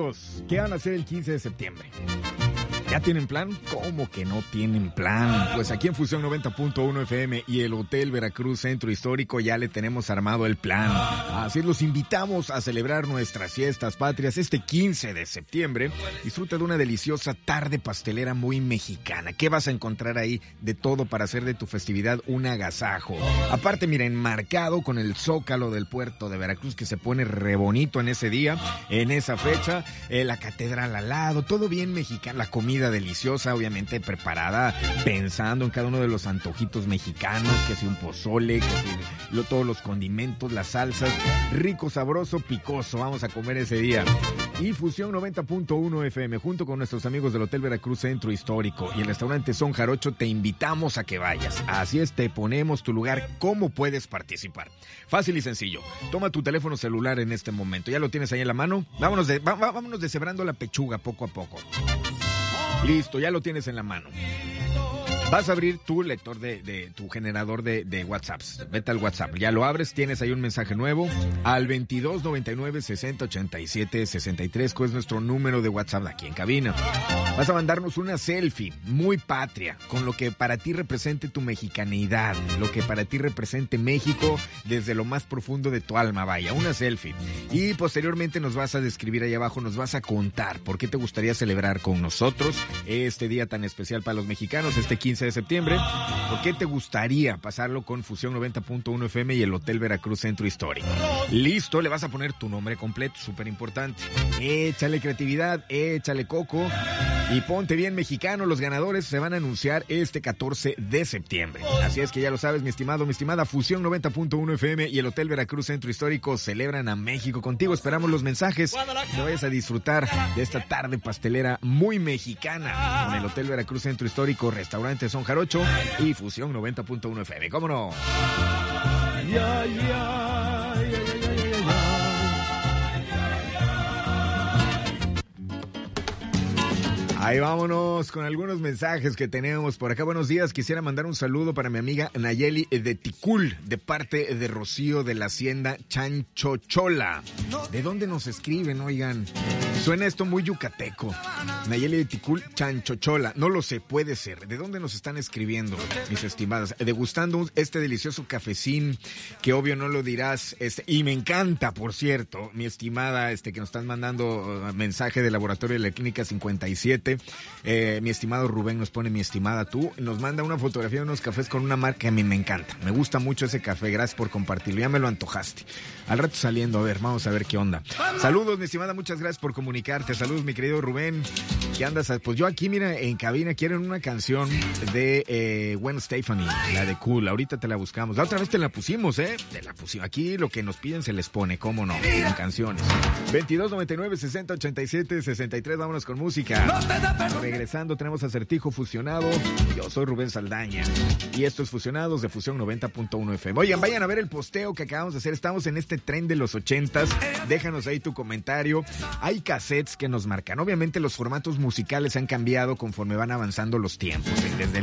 amigos, ¿qué van a hacer el 15 de septiembre? ¿Ya tienen plan? ¿Cómo que no tienen plan? Pues aquí en Fusión 90.1 FM y el Hotel Veracruz Centro Histórico ya le tenemos armado el plan. Así los invitamos a celebrar nuestras fiestas patrias este 15 de septiembre. Disfruta de una deliciosa tarde pastelera muy mexicana. ¿Qué vas a encontrar ahí? De todo para hacer de tu festividad un agasajo. Aparte, mira, enmarcado con el zócalo del puerto de Veracruz que se pone re bonito en ese día, en esa fecha, la catedral al lado, todo bien mexicano, la comida deliciosa, obviamente preparada pensando en cada uno de los antojitos mexicanos, que si un pozole, que si todos los condimentos, las salsas, rico, sabroso, picoso, vamos a comer ese día. Y Fusión 90.1 FM, junto con nuestros amigos del Hotel Veracruz Centro Histórico y el restaurante Son Jarocho, te invitamos a que vayas. Así es, te ponemos tu lugar. ¿Cómo puedes participar? Fácil y sencillo. Toma tu teléfono celular en este momento. ¿Ya lo tienes ahí en la mano? Vámonos deshebrando la pechuga poco a poco. Listo, ya lo tienes en la mano. Vas a abrir tu lector de tu generador de WhatsApps. Vete al WhatsApp. Ya lo abres, tienes ahí un mensaje nuevo al 22 99 60 87 63, que es nuestro número de WhatsApp aquí en cabina. Vas a mandarnos una selfie muy patria, con lo que para ti represente tu mexicanidad, lo que para ti represente México desde lo más profundo de tu alma, vaya, una selfie. Y posteriormente nos vas a describir ahí abajo, nos vas a contar por qué te gustaría celebrar con nosotros este día tan especial para los mexicanos, este 15 de septiembre. ¿Por qué te gustaría pasarlo con Fusión 90.1 FM y el Hotel Veracruz Centro Histórico? Listo, le vas a poner tu nombre completo, súper importante. Échale creatividad, échale coco y ponte bien mexicano. Los ganadores se van a anunciar este 14 de septiembre. Así es que ya lo sabes, mi estimado, mi estimada. Fusión 90.1 FM y el Hotel Veracruz Centro Histórico celebran a México contigo. Esperamos los mensajes. Que vayas a disfrutar de esta tarde pastelera muy mexicana con el Hotel Veracruz Centro Histórico, Restaurante Son Jarocho y Fusión 90.1 FM. ¿Cómo no? Ahí vámonos con algunos mensajes que tenemos por acá. Buenos días, quisiera mandar un saludo para mi amiga Nayeli de Ticul, de parte de Rocío de la Hacienda Chanchochola. ¿De dónde nos escriben, oigan? Suena esto muy yucateco. Nayeli de Ticul, Chanchochola. No lo sé, puede ser. ¿De dónde nos están escribiendo, mis estimadas? Degustando este delicioso cafecín, que obvio no lo dirás. Y me encanta, por cierto, mi estimada, que nos están mandando mensaje del laboratorio de la Clínica 57. Mi estimado Rubén nos pone mi estimada tú, nos manda una fotografía de unos cafés con una marca que a mí me encanta, me gusta mucho ese café, gracias por compartirlo, ya me lo antojaste. Al rato saliendo, a ver, vamos a ver qué onda. Saludos, mi estimada, muchas gracias por comunicarte. Saludos, mi querido Rubén. ¿Qué andas? Pues yo aquí, mira, en cabina quieren una canción de Gwen Stefani, la de Cool. Ahorita te la buscamos. La otra vez te la pusimos, te la pusimos. Aquí lo que nos piden se les pone, cómo no, en canciones. 22 99 60 87 63, vámonos con música. Regresando, tenemos Acertijo Fusionado. Yo soy Rubén Saldaña y esto es Fusionados de Fusión 90.1 FM. Oigan, vayan a ver el posteo que acabamos de hacer. Estamos en este tren de los 80s. Déjanos ahí tu comentario. Hay cassettes que nos marcan. Obviamente los formatos musicales han cambiado conforme van avanzando los tiempos. Desde